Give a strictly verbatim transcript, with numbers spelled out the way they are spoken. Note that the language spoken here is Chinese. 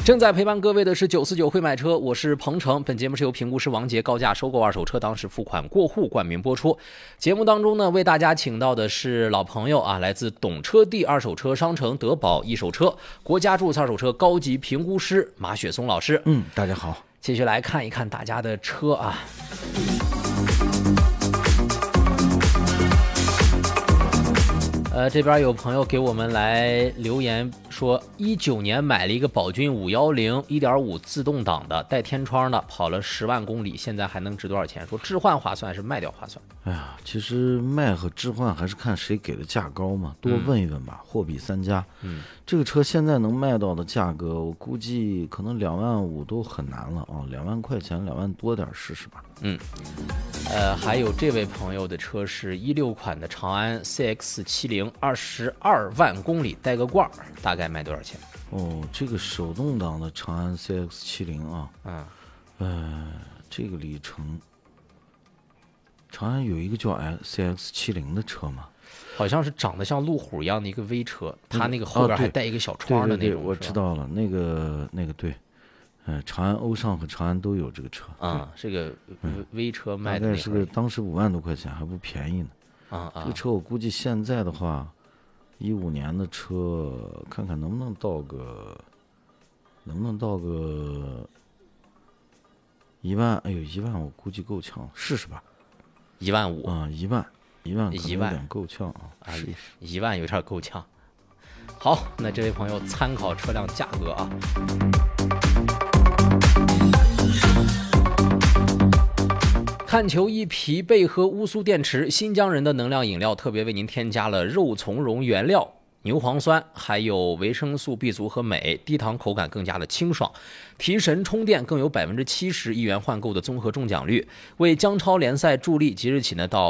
正在陪伴各位的是九四九会买车，我是彭程。本节目是由评估师王杰高价收购二手车当时付款过户冠名播出。节目当中呢，为大家请到的是老朋友啊，来自懂车帝二手车商城德宝一手车国家注册二手车高级评估师马雪松老师。 嗯，大家好， 继续来看一看大家的车啊。呃，这边有朋友给我们来留言说，一九年买了一个宝骏五一零 一点五 自动挡的，带天窗的，跑了十万公里，现在还能值多少钱？说置换划算还是卖掉划算？ 哎呀，其实卖和置换还是看谁给的价高嘛，多问一问吧，嗯、货比三家。嗯，这个车现在能卖到的价格，我估计可能两万五都很难了啊，两万块钱，两万多点试试吧。 嗯，呃，还有这位朋友的车是一六款的长安 C X 七零，二十二万公里，带个罐，大概卖多少钱？ 哦，这个手动挡的长安 C X 七零啊， 嗯， 呃，这个里程，长安有一个叫 C X 七零的车吗？ 好像是长得像路虎一样的一个微车，它那个后边还带一个小窗的那种。 对对对，我知道了，那个那个对。呃，长安欧尚和长安都有这个车啊，这个微车卖的大概是个当时五万多块钱，还不便宜呢。 啊啊， 这个车我估计现在的话，一五年的车，看看能不能到个，能不能到个一万？哎呦，一万我估计够呛，试试吧。 一万五啊，一万，一万， 一万有点够呛啊， 啊， 试一试。 一万有点够呛。好，那这位朋友参考车辆价格啊。看球一匹贝壳乌苏电池，新疆人的能量饮料特别为您添加了肉苁蓉原料、牛磺酸，还有维生素 B 族和镁，低糖口感更加的清爽，提神充电，更有百分之七十一元换购的综合中奖率，为江超联赛助力。即日起呢，到